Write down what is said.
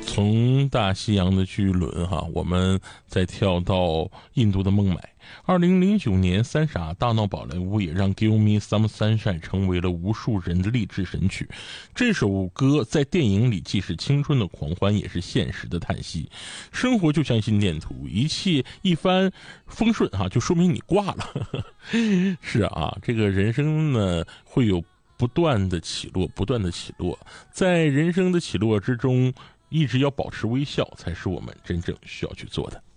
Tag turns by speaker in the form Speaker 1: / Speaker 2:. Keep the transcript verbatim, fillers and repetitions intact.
Speaker 1: 从大西洋的巨轮哈，我们再跳到印度的孟买。二零零九年，《三傻大闹宝莱坞》也让《Give Me Some Sunshine》成为了无数人的励志神曲。这首歌在电影里既是青春的狂欢，也是现实的叹息。生活就像心电图，一切一帆风顺哈，就说明你挂了。是啊，这个人生呢会有不断的起落，不断的起落，在人生的起落之中，一直要保持微笑，才是我们真正需要去做的。